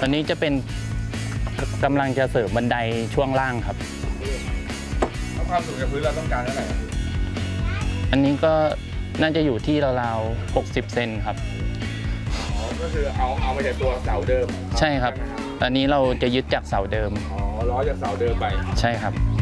อนนี้จะเป็นกำลังจะเสริมบันไดช่วงล่างครับแล้วความสูงจากพื้นเราต้องการเท่าไหร่ครับอันนี้ก็น่าจะอยู่ที่ราวๆ60 เซนครับอ๋อก็คือเอามาจากตัวเสาเดิมใช่ครับอันนี้เราจะยึดจากเสาเดิมอ๋อล้อจากเสาเดิมไปใช่ครับ